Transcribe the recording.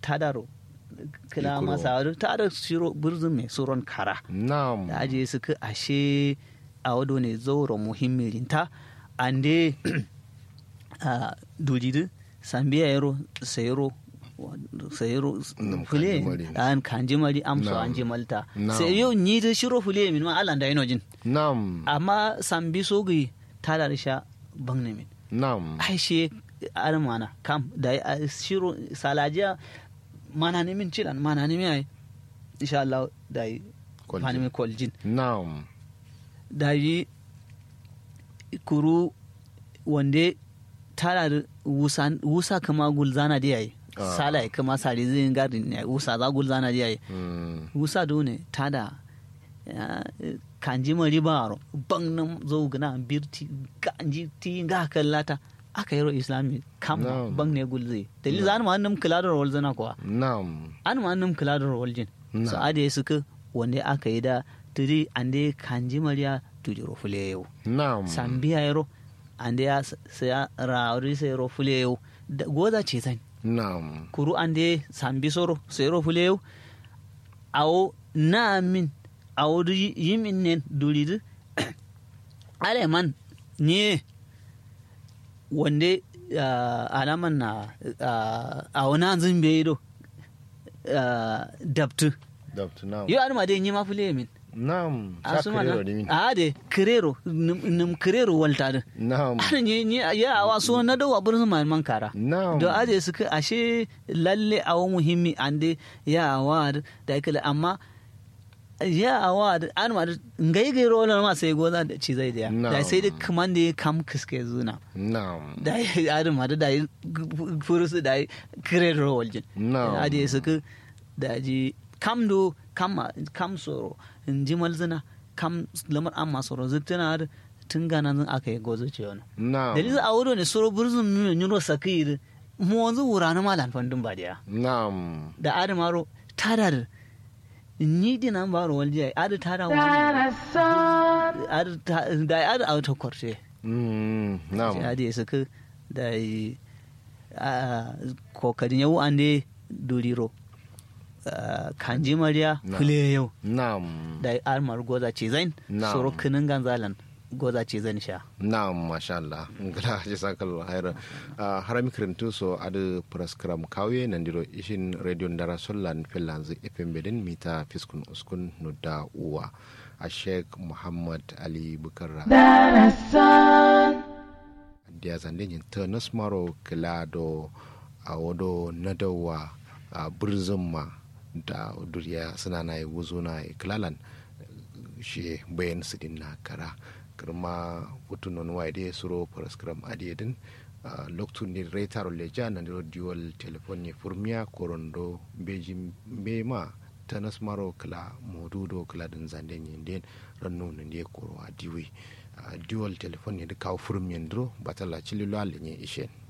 tadaro kila masa tada shiro burzun mai suron kara na'am da aje suka ashe a wado ne zauro muhimmirinta ande dujidu sambiya yaro sayro fule an kanji mari amso anje malta sai yau ni da shiro fule min ma Allah da inojin na'am amma sambi sogi tada risha bangne min na'am ai she armana kam da shiro salajiya mana ne min cilan mana ne mai insha Allah da fani mai koljin na'am da yi kuru wande tara da wusa kama gulzana da yayi sala kama sare zai gardin ne wusa za gulzana da yayi wusa do ne tada kanji mari baro bangnan zo gana birti kanji ti ga kallata aka yi ro islami kam bang ne gulze dalil zan ma annam kula da rawal zana kuwa na'am an ma annam kula da rawal jin so ade suka wanda aka yi da turi ande kanji mariya turi ro fule yau na'am sambiya yaro ande ya saya rauri sai ro fule yau goza ce zan na'am kuru ande sambi soro sai ro fule yau awo na min awo yimin ne duri du aleman ne wande alaman na a wani anzin bai do dabtu na'am yau an ma dai yi ma fule min na'am asuma na a de kirero nim kirero walta da na'am ni ya awa so na dawa burin man kara na'am do aje suka ashe lalle awo muhimmi ande ya awa da kala amma ya awa an ma ngai gai rola ma sai goza da ci zai da sai da kaman da kam kiske zuna na'am da adam ma da furusu da kirero waljin na'am aje suka da ji kam do kam soro in ji malzina kam lamar amma soro zittana tun gana zan aka yi gozo ce wani dalilin a wuro ne soro burzun nuna nyuro sakiri mu wanzu wura na malan fandun ba da na'am da adamaro tada ni dinan baro waljiya adu tada wani da adu auto korte na'am adu ya saka da kokarin yau an dai duriro kanji mariya fule yau da armar goza ce zain soro kinin ganzalan goza ce zan sha na'am masha Allah ngala jazakallahu khairan harami kirintu so adu praskram kawe nandiro ishin radio ndara sollan fellanz fm bedin mita fiskun uskun nudda uwa a sheikh muhammad ali bukarra dia zande nyin ternus maro klado a wodo nadawa a burzumma da duriya suna na yi wuzo na iklalan shi bayan su din na kara kirma hutunan waide suro paraskram adiyadin loktun ni retaro leja na dual telefonie furmiya korondo bejim bema tanas maro kala modudo kala din zande nyinde ranno ne koro adiwi dual telefonie de kaw furmiya ndro batala chililo alenye ishen